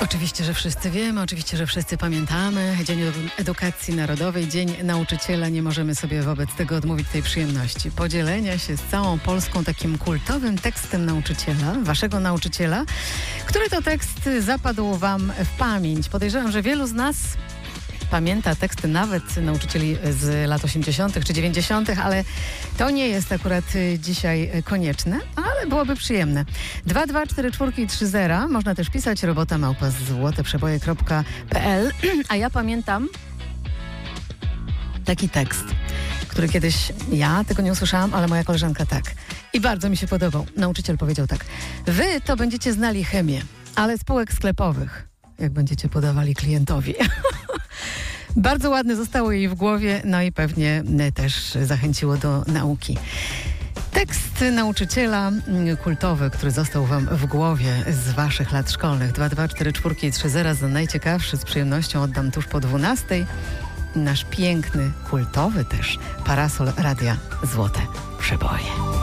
Oczywiście, że wszyscy wiemy, oczywiście, że wszyscy pamiętamy. Dzień Edukacji Narodowej, Dzień Nauczyciela. Nie możemy sobie wobec tego odmówić tej przyjemności. Podzielenia się z całą Polską takim kultowym tekstem nauczyciela, waszego nauczyciela, który to tekst zapadł wam w pamięć. Podejrzewam, że wielu z nas pamięta teksty nawet nauczycieli z lat 80. czy 90., ale to nie jest akurat dzisiaj konieczne, ale byłoby przyjemne. 22430. Można też pisać robota@złoteprzeboje.pl. A ja pamiętam taki tekst, który kiedyś ja tego nie usłyszałam, ale moja koleżanka tak. I bardzo mi się podobał. Nauczyciel powiedział tak: wy to będziecie znali chemię, ale spółek sklepowych, jak będziecie podawali klientowi. Bardzo ładne zostało jej w głowie, no i pewnie też zachęciło do nauki. Tekst nauczyciela kultowy, który został wam w głowie z waszych lat szkolnych. 22430 za najciekawszy z przyjemnością oddam tuż po 12:00. Nasz piękny, kultowy też parasol Radia Złote Przeboje.